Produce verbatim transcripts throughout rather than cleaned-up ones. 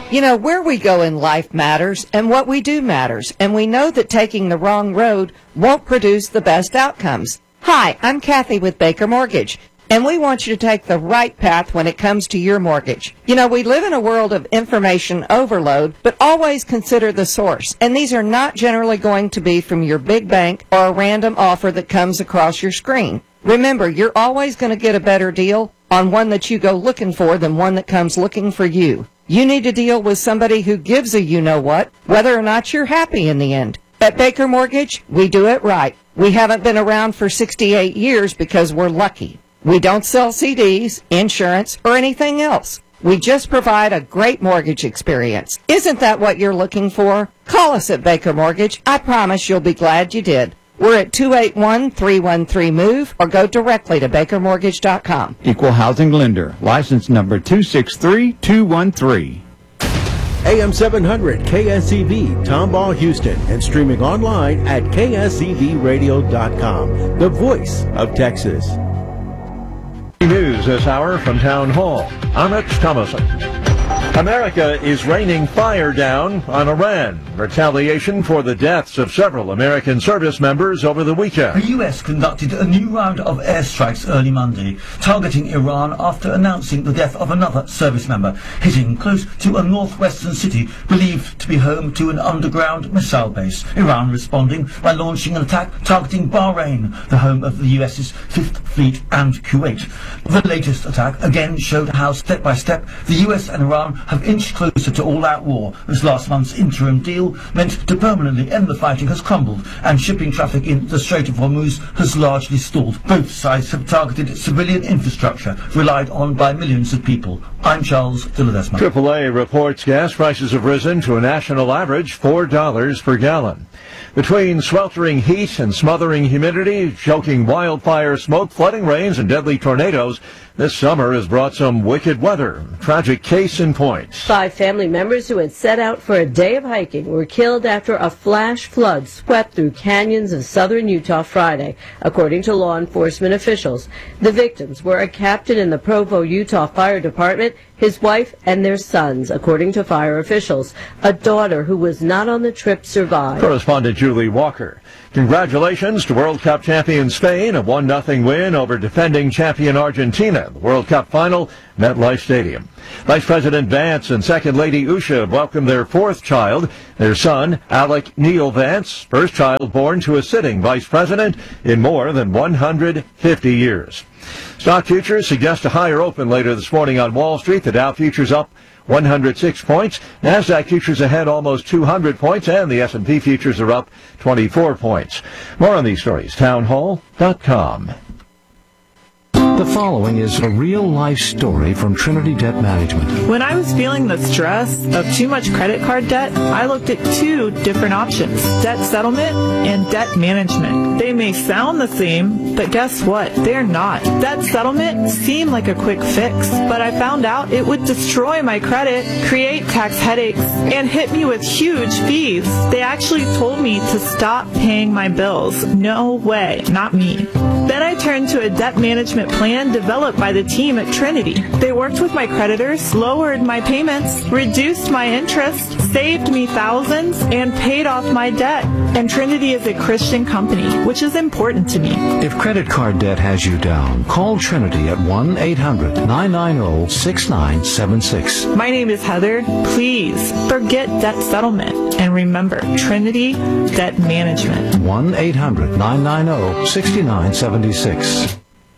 You know, where we go in life matters, and what we do matters, and we know that taking the wrong road won't produce the best outcomes. Hi, I'm Kathy with Baker Mortgage, and we want you to take the right path when it comes to your mortgage. You know, we live in a world of information overload, but always consider the source, and these are not generally going to be from your big bank or a random offer that comes across your screen. Remember, you're always going to get a better deal on one that you go looking for than one that comes looking for you. You need to deal with somebody who gives a you-know-what, whether or not you're happy in the end. At Baker Mortgage, we do it right. We haven't been around for sixty-eight years because we're lucky. We don't sell C Ds, insurance, or anything else. We just provide a great mortgage experience. Isn't that what you're looking for? Call us at Baker Mortgage. I promise you'll be glad you did. We're at two eight one, three one three, MOVE or go directly to baker mortgage dot com. Equal Housing Lender. License number two six three two one three. A M seven hundred K S E V, Tomball, Houston, and streaming online at K S E V radio dot com. The voice of Texas. News this hour from Town Hall. I'm Rich Thomason. America is raining fire down on Iran. Retaliation for the deaths of several American service members over the weekend. The U S conducted a new round of airstrikes early Monday, targeting Iran after announcing the death of another service member, hitting close to a northwestern city believed to be home to an underground missile base. Iran responding by launching an attack targeting Bahrain, the home of the U S's Fifth Fleet, and Kuwait. The latest attack again showed how step by step the U S and Iran have inched closer to all-out war, as last month's interim deal meant to permanently end the fighting has crumbled, and shipping traffic in the Strait of Hormuz has largely stalled. Both sides have targeted civilian infrastructure relied on by millions of people. I'm Charles de Ledesma. triple A reports gas prices have risen to a national average four dollars per gallon. Between sweltering heat and smothering humidity, choking wildfire smoke, flooding rains, and deadly tornadoes, this summer has brought some wicked weather. Tragic case in point. Five family members who had set out for a day of hiking were killed after a flash flood swept through canyons of southern Utah Friday, according to law enforcement officials. The victims were a captain in the Provo, Utah Fire Department, his wife, and their sons, according to fire officials. A daughter who was not on the trip survived. Correspondent Julie Walker. Congratulations to World Cup champion Spain, a one nothing win over defending champion Argentina. The World Cup final, MetLife Stadium. Vice President Vance and Second Lady Usha welcomed their fourth child, their son, Alec Neil Vance, first child born to a sitting vice president in more than one hundred fifty years. Stock futures suggest a higher open later this morning on Wall Street. The Dow futures up one hundred six points. NASDAQ futures ahead almost two hundred points, and the S and P futures are up twenty-four points. More on these stories, town hall dot com. The following is a real-life story from Trinity Debt Management. When I was feeling the stress of too much credit card debt, I looked at two different options, debt settlement and debt management. They may sound the same, but guess what? They're not. Debt settlement seemed like a quick fix, but I found out it would destroy my credit, create tax headaches, and hit me with huge fees. They actually told me to stop paying my bills. No way, not me. Then I turned to a debt management plan developed by the team at Trinity. They worked with my creditors, lowered my payments, reduced my interest, saved me thousands, and paid off my debt. And Trinity is a Christian company, which is important to me. If credit card debt has you down, call Trinity at one eight hundred nine nine zero six nine seven six. My name is Heather. Please forget debt settlement and remember Trinity Debt Management. one eight hundred nine nine zero six nine seven six.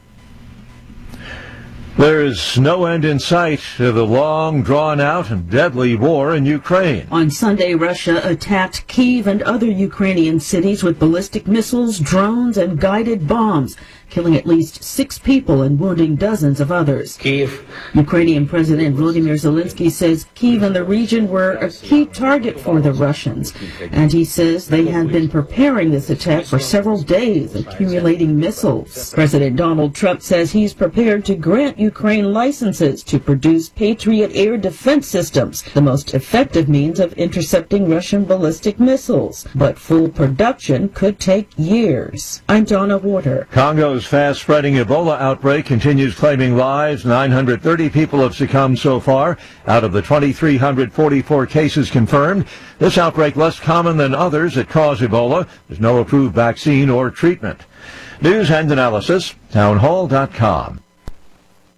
There is no end in sight to the long, drawn-out, and deadly war in Ukraine. On Sunday, Russia attacked Kyiv and other Ukrainian cities with ballistic missiles, drones, and guided bombs, killing at least six people and wounding dozens of others. Kyiv. Ukrainian President Volodymyr Zelensky says Kyiv and the region were a key target for the Russians, and he says they had been preparing this attack for several days, accumulating missiles. President Donald Trump says he's prepared to grant Ukraine licenses to produce Patriot air defense systems, the most effective means of intercepting Russian ballistic missiles. But full production could take years. I'm Donna Warder. Congo's Congo's fast-spreading Ebola outbreak continues claiming lives. nine hundred thirty people have succumbed so far out of the two thousand three hundred forty-four cases confirmed. This outbreak less common than others that cause Ebola. There's no approved vaccine or treatment. News and analysis, townhall dot com.